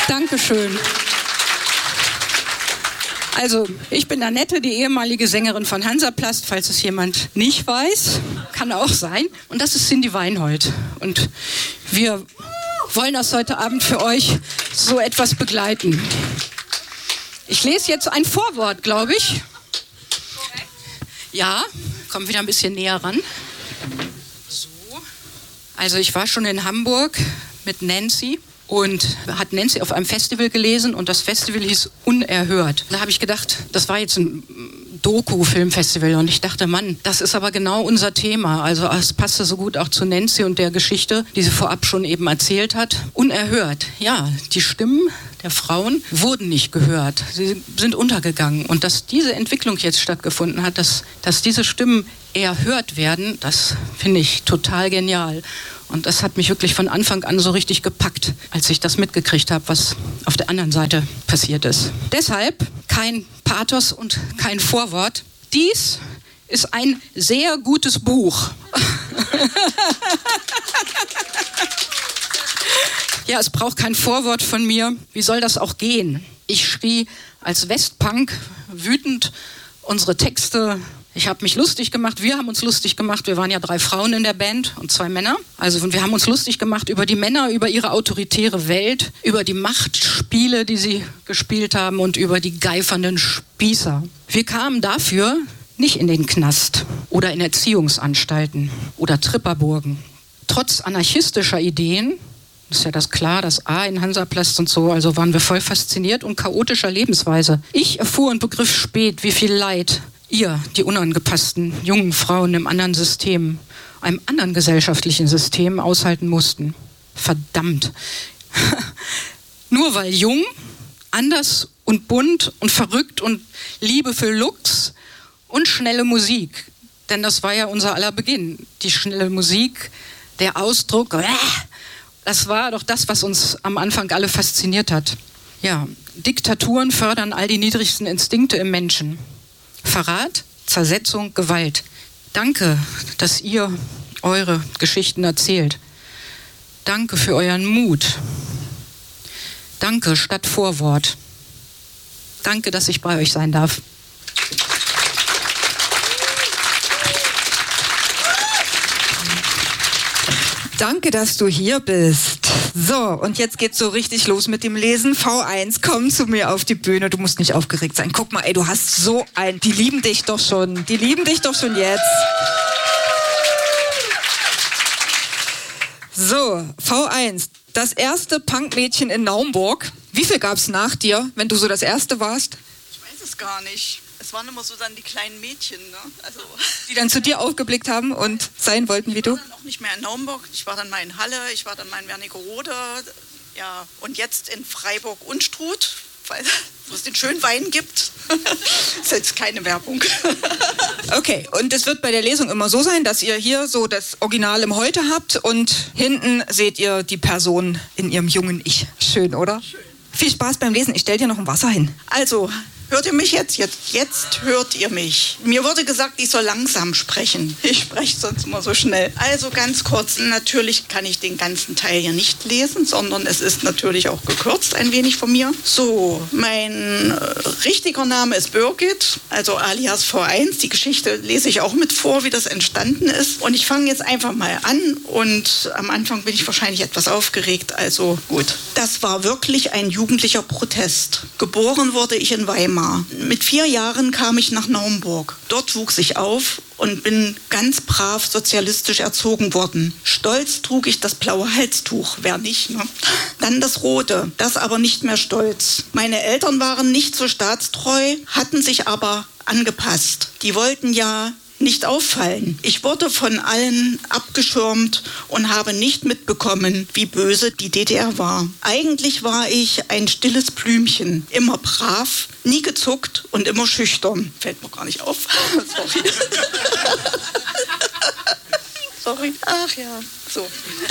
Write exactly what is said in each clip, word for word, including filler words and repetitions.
Dankeschön. Also, ich bin Annette, die ehemalige Sängerin von Hansaplast, falls es jemand nicht weiß. Kann auch sein. Und das ist Cindy Weinhold. Und wir wollen das heute Abend für euch so etwas begleiten. Ich lese jetzt ein Vorwort, glaube ich. Ja, komm wieder ein bisschen näher ran. So. Also ich war schon in Hamburg mit Nancy und hat Nancy auf einem Festival gelesen und das Festival hieß Unerhört. Da habe ich gedacht, das war jetzt ein Doku-Filmfestival und ich dachte, Mann, das ist aber genau unser Thema. Also es passte so gut auch zu Nancy und der Geschichte, die sie vorab schon eben erzählt hat. Unerhört, ja, die Stimmen der Frauen wurden nicht gehört. Sie sind untergegangen. Und dass diese Entwicklung jetzt stattgefunden hat, dass, dass diese Stimmen erhört werden, das finde ich total genial. Und das hat mich wirklich von Anfang an so richtig gepackt, als ich das mitgekriegt habe, was auf der anderen Seite passiert ist. Deshalb kein Pathos und kein Vorwort. Dies ist ein sehr gutes Buch. Ja, es braucht kein Vorwort von mir. Wie soll das auch gehen? Ich schrie als Westpunk wütend unsere Texte. Ich habe mich lustig gemacht, wir haben uns lustig gemacht. Wir waren ja drei Frauen in der Band und zwei Männer. Also wir haben uns lustig gemacht über die Männer, über ihre autoritäre Welt, über die Machtspiele, die sie gespielt haben und über die geifernden Spießer. Wir kamen dafür nicht in den Knast oder in Erziehungsanstalten oder Tripperburgen. Trotz anarchistischer Ideen, ist ja das klar, das A in Hansaplast und so, also waren wir voll fasziniert und chaotischer Lebensweise. Ich erfuhr und begriff spät, wie viel Leid ihr, die unangepassten jungen Frauen im anderen System, einem anderen gesellschaftlichen System aushalten mussten. Verdammt. Nur weil jung, anders und bunt und verrückt und Liebe für Lux und schnelle Musik. Denn das war ja unser aller Beginn. Die schnelle Musik, der Ausdruck, das war doch das, was uns am Anfang alle fasziniert hat. Ja, Diktaturen fördern all die niedrigsten Instinkte im Menschen. Verrat, Zersetzung, Gewalt. Danke, dass ihr eure Geschichten erzählt. Danke für euren Mut. Danke statt Vorwort. Danke, dass ich bei euch sein darf. Danke, dass du hier bist. So, und jetzt geht's so richtig los mit dem Lesen. V eins, komm zu mir auf die Bühne. Du musst nicht aufgeregt sein. Guck mal, ey, du hast so ein... Die lieben dich doch schon. Die lieben dich doch schon jetzt. So, V eins, das erste Punkmädchen in Naumburg. Wie viel gab's nach dir, wenn du so das erste warst? Ich weiß es gar nicht. Es waren immer so dann die kleinen Mädchen, ne? Also die dann zu dir aufgeblickt haben und sein wollten wie du? Ich war dann auch nicht mehr in Naumburg, ich war dann mal in Halle, ich war dann mal in Wernigerode, ja, und jetzt in Freiburg-Unstrut, weil es den schönen Wein gibt. Das ist jetzt keine Werbung. Okay, und es wird bei der Lesung immer so sein, dass ihr hier so das Original im Heute habt und hinten seht ihr die Person in ihrem jungen Ich. Schön, oder? Schön. Viel Spaß beim Lesen, ich stell dir noch ein Wasser hin. Also... Hört ihr mich jetzt? jetzt? Jetzt hört ihr mich. Mir wurde gesagt, ich soll langsam sprechen. Ich spreche sonst immer so schnell. Also ganz kurz, natürlich kann ich den ganzen Teil hier nicht lesen, sondern es ist natürlich auch gekürzt ein wenig von mir. So, mein äh, richtiger Name ist Birgit, also alias V eins. Die Geschichte lese ich auch mit vor, wie das entstanden ist. Und ich fange jetzt einfach mal an und am Anfang bin ich wahrscheinlich etwas aufgeregt, also gut. Das war wirklich ein jugendlicher Protest. Geboren wurde ich in Weimar. Mit vier Jahren kam ich nach Naumburg. Dort wuchs ich auf und bin ganz brav sozialistisch erzogen worden. Stolz trug ich das blaue Halstuch, wer nicht, ne? Dann das rote, das aber nicht mehr stolz. Meine Eltern waren nicht so staatstreu, hatten sich aber angepasst. Die wollten ja nicht auffallen. Ich wurde von allen abgeschirmt und habe nicht mitbekommen, wie böse die D D R war. Eigentlich war ich ein stilles Blümchen, immer brav, nie gezuckt und immer schüchtern. Fällt mir gar nicht auf. Sorry. Sorry. Ach ja, so.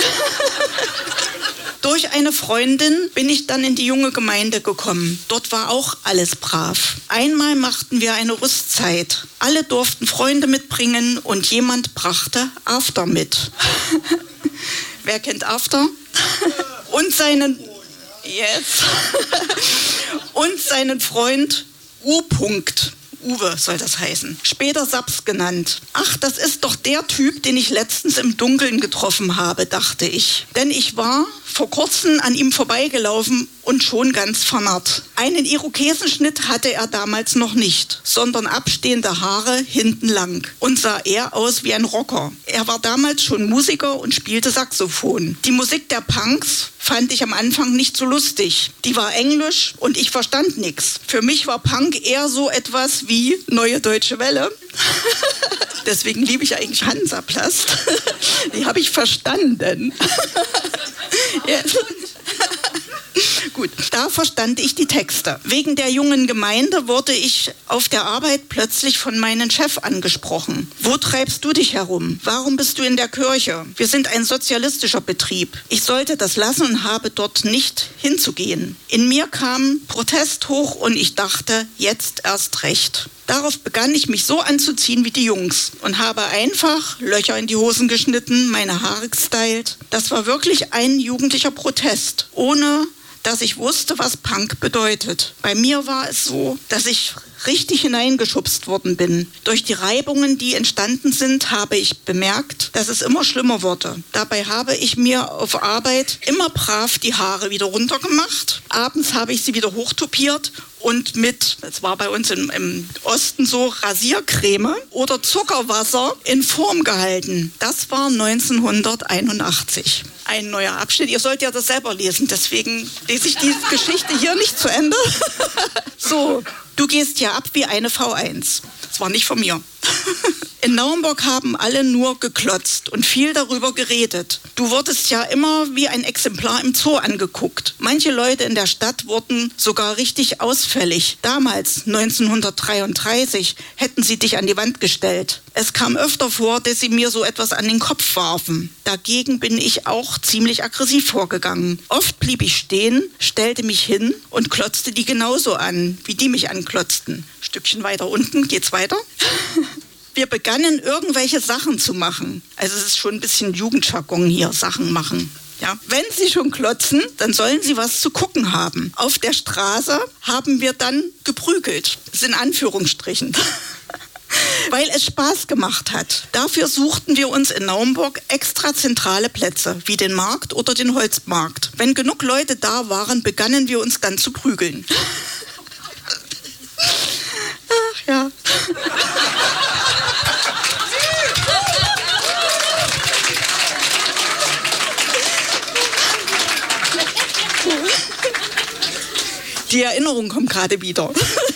Durch eine Freundin bin ich dann in die junge Gemeinde gekommen. Dort war auch alles brav. Einmal machten wir eine Rüstzeit. Alle durften Freunde mitbringen und jemand brachte After mit. Wer kennt After? Und seinen... Yes. Und seinen Freund U. -Punkt. Uwe soll das heißen. Später Saps genannt. Ach, das ist doch der Typ, den ich letztens im Dunkeln getroffen habe, dachte ich. Denn ich war vor kurzem an ihm vorbeigelaufen und schon ganz vernarrt. Einen Irokesenschnitt hatte er damals noch nicht, sondern abstehende Haare hinten lang und sah eher aus wie ein Rocker. Er war damals schon Musiker und spielte Saxophon. Die Musik der Punks fand ich am Anfang nicht so lustig. Die war englisch und ich verstand nichts. Für mich war Punk eher so etwas wie Neue Deutsche Welle. Deswegen liebe ich eigentlich Hansaplast. Die habe ich verstanden. Yes. Gut, da verstand ich die Texte. Wegen der jungen Gemeinde wurde ich auf der Arbeit plötzlich von meinem Chef angesprochen. Wo treibst du dich herum? Warum bist du in der Kirche? Wir sind ein sozialistischer Betrieb. Ich sollte das lassen und habe dort nicht hinzugehen. In mir kam Protest hoch und ich dachte, jetzt erst recht. Darauf begann ich mich so anzuziehen wie die Jungs und habe einfach Löcher in die Hosen geschnitten, meine Haare gestylt. Das war wirklich ein jugendlicher Protest, ohne dass ich wusste, was Punk bedeutet. Bei mir war es so, dass ich richtig hineingeschubst worden bin. Durch die Reibungen, die entstanden sind, habe ich bemerkt, dass es immer schlimmer wurde. Dabei habe ich mir auf Arbeit immer brav die Haare wieder runtergemacht. Abends habe ich sie wieder hochtopiert und mit, das war bei uns im, im Osten so, Rasiercreme oder Zuckerwasser in Form gehalten. Das war neunzehnhunderteinundachtzig. Ein neuer Abschnitt. Ihr sollt ja das selber lesen, deswegen lese ich die Geschichte hier nicht zu Ende. So, du gehst ja ab wie eine V eins. Das war nicht von mir. In Naumburg haben alle nur geklotzt und viel darüber geredet. Du wurdest ja immer wie ein Exemplar im Zoo angeguckt. Manche Leute in der Stadt wurden sogar richtig ausfällig. Damals, neunzehnhundertdreiunddreißig, hätten sie dich an die Wand gestellt. Es kam öfter vor, dass sie mir so etwas an den Kopf warfen. Dagegen bin ich auch ziemlich aggressiv vorgegangen. Oft blieb ich stehen, stellte mich hin und klotzte die genauso an, wie die mich anklotzten. Stückchen weiter unten geht's weiter. Wir begannen, irgendwelche Sachen zu machen. Also es ist schon ein bisschen Jugendjargon hier, Sachen machen. Ja. Wenn sie schon klotzen, dann sollen sie was zu gucken haben. Auf der Straße haben wir dann geprügelt. Das ist in Anführungsstrichen. Weil es Spaß gemacht hat. Dafür suchten wir uns in Naumburg extra zentrale Plätze, wie den Markt oder den Holzmarkt. Wenn genug Leute da waren, begannen wir uns dann zu prügeln. Ach ja. Die Erinnerung kommt gerade wieder.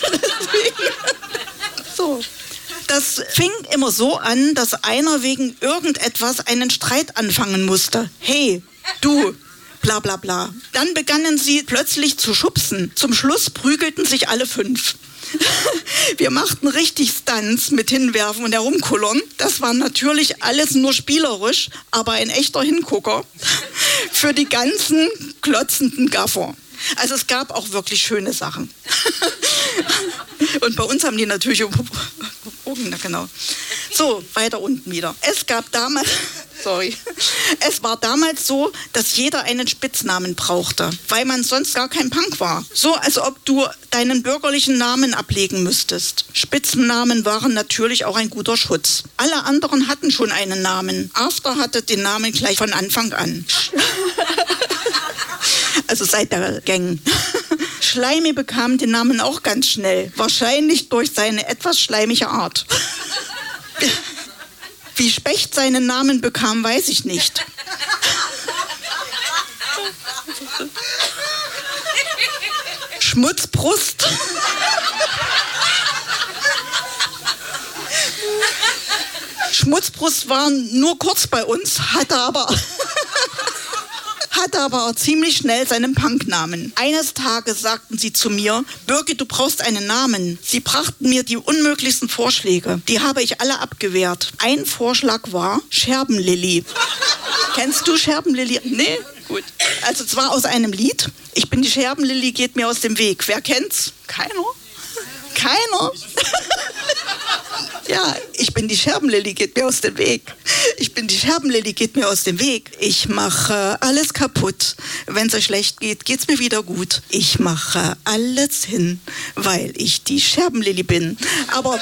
So. Das fing immer so an, dass einer wegen irgendetwas einen Streit anfangen musste. Hey, du, bla bla bla. Dann begannen sie plötzlich zu schubsen. Zum Schluss prügelten sich alle fünf. Wir machten richtig Stunts mit Hinwerfen und Herumkullern. Das war natürlich alles nur spielerisch, aber ein echter Hingucker für die ganzen klotzenden Gaffer. Also es gab auch wirklich schöne Sachen. Und bei uns haben die natürlich überbogen, na genau. So, weiter unten wieder. Es gab damals, sorry, es war damals so, dass jeder einen Spitznamen brauchte, weil man sonst gar kein Punk war. So, als ob du deinen bürgerlichen Namen ablegen müsstest. Spitznamen waren natürlich auch ein guter Schutz. Alle anderen hatten schon einen Namen. After hatte den Namen gleich von Anfang an. Also seit der Gang. Schleimi bekam den Namen auch ganz schnell. Wahrscheinlich durch seine etwas schleimige Art. Wie Specht seinen Namen bekam, weiß ich nicht. Schmutzbrust. Schmutzbrust war nur kurz bei uns, hatte aber... hatte aber auch ziemlich schnell seinen Punknamen. Eines Tages sagten sie zu mir, Birgit, du brauchst einen Namen. Sie brachten mir die unmöglichsten Vorschläge. Die habe ich alle abgewehrt. Ein Vorschlag war Scherbenlilly. Kennst du Scherbenlilly? Nee? Gut. Also zwar aus einem Lied. Ich bin die Scherbenlilly, geht mir aus dem Weg. Wer kennt's? Keiner? Keiner? Ja, ich bin die Scherbenlilly, geht mir aus dem Weg. Ich bin die Scherbenlilly, geht mir aus dem Weg. Ich mache alles kaputt. Wenn es euch schlecht geht, geht's mir wieder gut. Ich mache alles hin, weil ich die Scherbenlilly bin. Aber,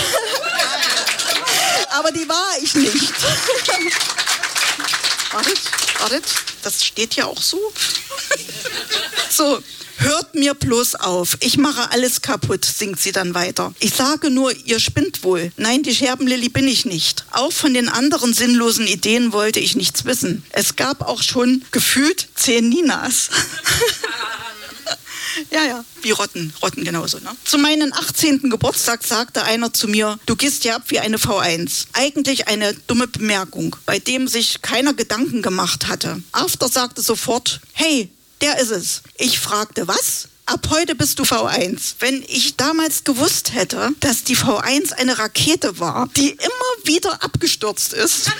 aber die war ich nicht. Wartet, wartet, das steht ja auch so. So. Hört mir bloß auf. Ich mache alles kaputt, singt sie dann weiter. Ich sage nur, ihr spinnt wohl. Nein, die Scherbenlilly bin ich nicht. Auch von den anderen sinnlosen Ideen wollte ich nichts wissen. Es gab auch schon gefühlt zehn Ninas. Ja, ja, wie Rotten, Rotten genauso. Ne? Zu meinem achtzehnten Geburtstag sagte einer zu mir, du gehst ja ab wie eine V eins. Eigentlich eine dumme Bemerkung, bei dem sich keiner Gedanken gemacht hatte. After sagte sofort, hey, der ist es. Ich fragte, was? Ab heute bist du V eins. Wenn ich damals gewusst hätte, dass die V eins eine Rakete war, die immer wieder abgestürzt ist,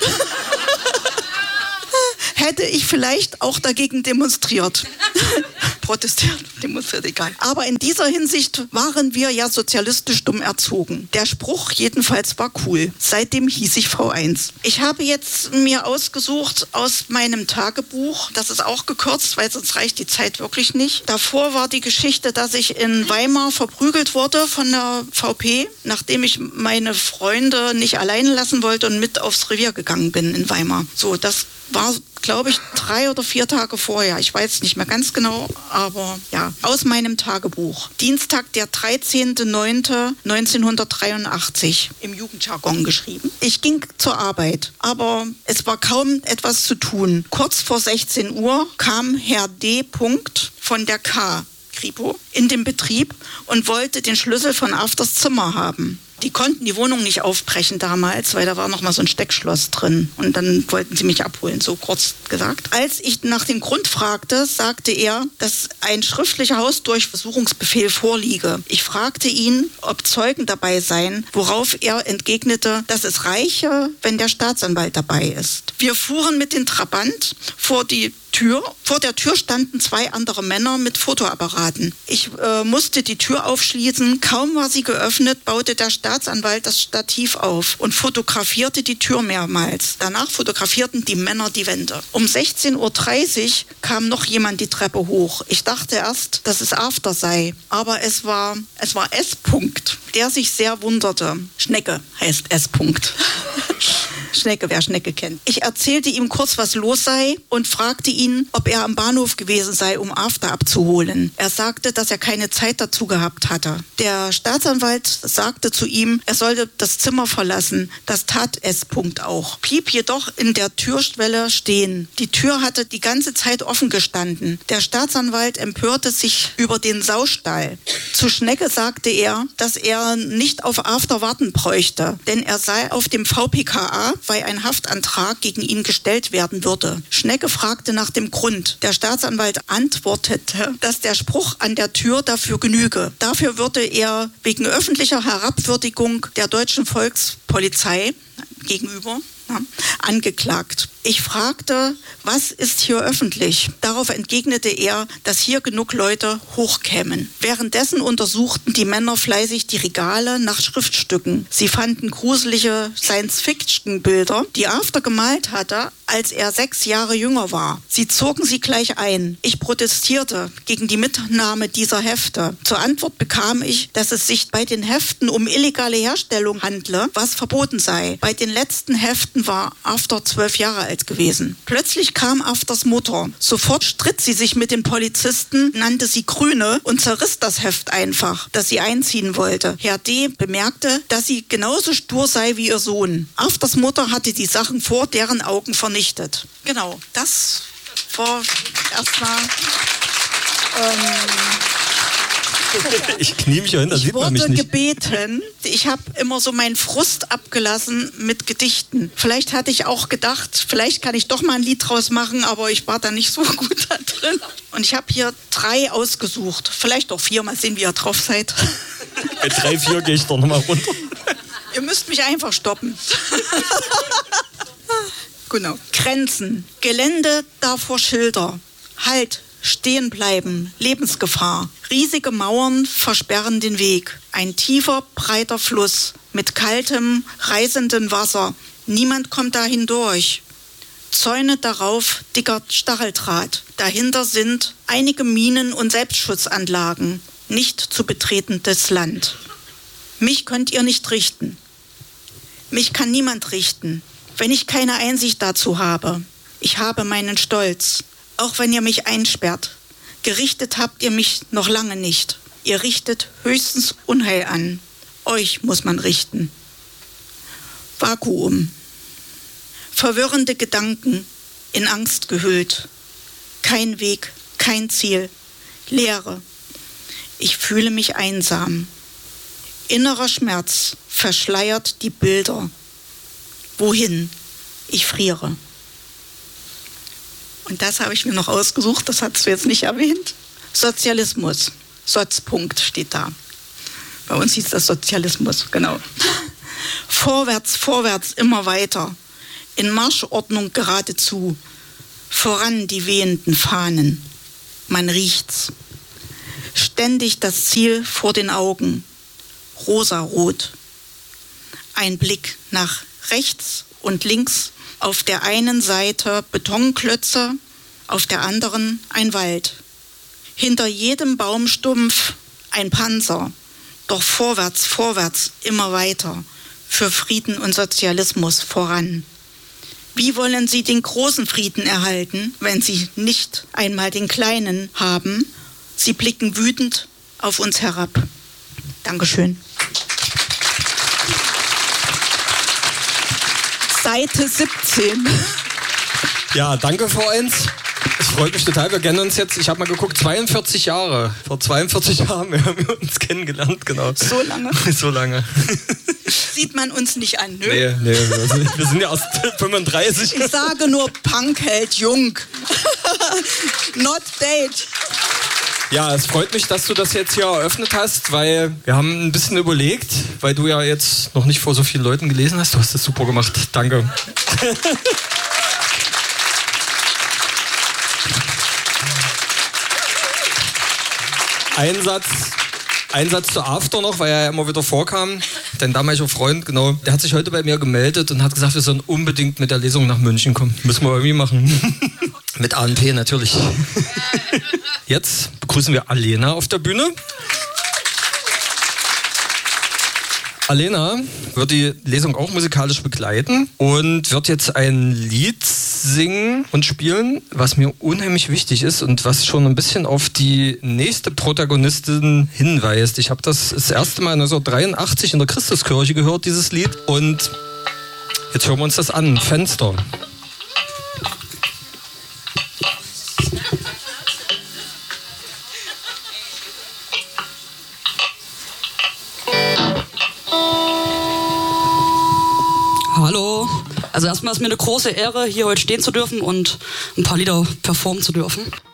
hätte ich vielleicht auch dagegen demonstriert. Protestiert, demonstriert, egal. Aber in dieser Hinsicht waren wir ja sozialistisch dumm erzogen. Der Spruch jedenfalls war cool. Seitdem hieß ich V eins. Ich habe jetzt mir ausgesucht aus meinem Tagebuch, das ist auch gekürzt, weil sonst reicht die Zeit wirklich nicht. Davor war die Geschichte, dass ich in Weimar verprügelt wurde von der V P, nachdem ich meine Freunde nicht alleine lassen wollte und mit aufs Revier gegangen bin in Weimar. So, das war, glaube ich, drei oder vier Tage vorher. Ich weiß nicht mehr ganz genau, aber ja, aus meinem Tagebuch. Dienstag, der dreizehnter neunter neunzehnhundertdreiundachtzig, im Jugendjargon geschrieben. Ich ging zur Arbeit, aber es war kaum etwas zu tun. Kurz vor sechzehn Uhr kam Herr D. von der K. Kripo in den Betrieb und wollte den Schlüssel von Afters Zimmer haben. Die konnten die Wohnung nicht aufbrechen damals, weil da war noch mal so ein Steckschloss drin. Und dann wollten sie mich abholen, so kurz gesagt. Als ich nach dem Grund fragte, sagte er, dass ein schriftlicher Hausdurchsuchungsbefehl vorliege. Ich fragte ihn, ob Zeugen dabei seien, worauf er entgegnete, dass es reiche, wenn der Staatsanwalt dabei ist. Wir fuhren mit dem Trabant vor die Tür. Vor der Tür standen zwei andere Männer mit Fotoapparaten. Ich äh, musste die Tür aufschließen. Kaum war sie geöffnet, baute der Staatsanwalt das Stativ auf und fotografierte die Tür mehrmals. Danach fotografierten die Männer die Wände. Um sechzehn Uhr dreißig kam noch jemand die Treppe hoch. Ich dachte erst, dass es After sei, aber es war, es war S. -Punkt, der sich sehr wunderte. Schnecke heißt S. -Punkt. Schnecke, wer Schnecke kennt. Ich erzählte ihm kurz, was los sei und fragte ihn, ob er am Bahnhof gewesen sei, um After abzuholen. Er sagte, dass er keine Zeit dazu gehabt hatte. Der Staatsanwalt sagte zu ihm, er sollte das Zimmer verlassen. Das tat S. -Punkt auch. Blieb jedoch in der Türschwelle stehen. Die Tür hatte die ganze Zeit offen gestanden. Der Staatsanwalt empörte sich über den Saustall. Zu Schnecke sagte er, dass er nicht auf After warten bräuchte, denn er sei auf dem V P K A, weil ein Haftantrag gegen ihn gestellt werden würde. Schnecke fragte nach dem Grund. Der Staatsanwalt antwortete, dass der Spruch an der Tür dafür genüge. Dafür würde er wegen öffentlicher Herabwürdigung der deutschen Volkspolizei gegenüber ja, angeklagt. Ich fragte, was ist hier öffentlich? Darauf entgegnete er, dass hier genug Leute hochkämen. Währenddessen untersuchten die Männer fleißig die Regale nach Schriftstücken. Sie fanden gruselige Science-Fiction-Bilder, die After gemalt hatte, als er sechs Jahre jünger war. Sie zogen sie gleich ein. Ich protestierte gegen die Mitnahme dieser Hefte. Zur Antwort bekam ich, dass es sich bei den Heften um illegale Herstellung handle, was verboten sei. Bei den letzten Heften war After zwölf Jahre alt gewesen. Plötzlich kam Afters Mutter. Sofort stritt sie sich mit den Polizisten, nannte sie Grüne und zerriss das Heft einfach, das sie einziehen wollte. Herr D. bemerkte, dass sie genauso stur sei wie ihr Sohn. Afters Mutter hatte die Sachen vor deren Augen vernichtet. Genau, das war erstmal... Ähm Ich knie mich ja hin, da sieht man mich nicht. Ich wurde gebeten, ich habe immer so meinen Frust abgelassen mit Gedichten. Vielleicht hatte ich auch gedacht, vielleicht kann ich doch mal ein Lied draus machen, aber ich war da nicht so gut da drin. Und ich habe hier drei ausgesucht, vielleicht auch vier, mal sehen, wie ihr drauf seid. Bei drei, vier gehe ich doch nochmal runter. Ihr müsst mich einfach stoppen. Genau. Grenzen. Gelände davor Schilder. Halt. Stehen bleiben, Lebensgefahr. Riesige Mauern versperren den Weg. Ein tiefer, breiter Fluss mit kaltem, reißendem Wasser. Niemand kommt da hindurch. Zäune darauf dicker Stacheldraht. Dahinter sind einige Minen und Selbstschutzanlagen. Nicht zu betretendes Land. Mich könnt ihr nicht richten. Mich kann niemand richten, wenn ich keine Einsicht dazu habe. Ich habe meinen Stolz, auch wenn ihr mich einsperrt. Gerichtet habt ihr mich noch lange nicht. Ihr richtet höchstens Unheil an. Euch muss man richten. Vakuum. Verwirrende Gedanken, in Angst gehüllt. Kein Weg, kein Ziel. Leere. Ich fühle mich einsam. Innerer Schmerz verschleiert die Bilder. Wohin? Ich friere. Und das habe ich mir noch ausgesucht, das hast du jetzt nicht erwähnt. Sozialismus. Sotzpunkt steht da. Bei uns hieß das Sozialismus, genau. Vorwärts, vorwärts, immer weiter. In Marschordnung geradezu. Voran die wehenden Fahnen. Man riecht's. Ständig das Ziel vor den Augen. Rosarot. Ein Blick nach rechts und links. Auf der einen Seite Betonklötze, auf der anderen ein Wald. Hinter jedem Baumstumpf ein Panzer. Doch vorwärts, vorwärts, immer weiter. Für Frieden und Sozialismus voran. Wie wollen Sie den großen Frieden erhalten, wenn Sie nicht einmal den kleinen haben? Sie blicken wütend auf uns herab. Dankeschön. Seite siebzehn. Ja, danke, Frau Eins. Es freut mich total. Wir kennen uns jetzt, ich habe mal geguckt, zweiundvierzig Jahre. Vor zweiundvierzig Jahren haben wir uns kennengelernt, genau. So lange? So lange. Sieht man uns nicht an, nö? Nee, nee, wir sind, wir sind ja aus fünfunddreißig. Ich sage nur, Punk hält jung. Not date. Ja, es freut mich, dass du das jetzt hier eröffnet hast, weil wir haben ein bisschen überlegt, weil du ja jetzt noch nicht vor so vielen Leuten gelesen hast. Du hast das super gemacht. Danke. Ein Satz, ein Satz zu After noch, weil er ja immer wieder vorkam. Dein damaliger Freund, genau, der hat sich heute bei mir gemeldet und hat gesagt, wir sollen unbedingt mit der Lesung nach München kommen. Müssen wir irgendwie machen. Mit A N P natürlich. Jetzt begrüßen wir Alena auf der Bühne. Alena wird die Lesung auch musikalisch begleiten und wird jetzt ein Lied singen und spielen, was mir unheimlich wichtig ist und was schon ein bisschen auf die nächste Protagonistin hinweist. Ich habe das das erste Mal neunzehnhundertdreiundachtzig in der Christuskirche gehört, dieses Lied. Und jetzt hören wir uns das an. Fenster. Hallo. Also erstmal ist mir eine große Ehre, hier heute stehen zu dürfen und ein paar Lieder performen zu dürfen.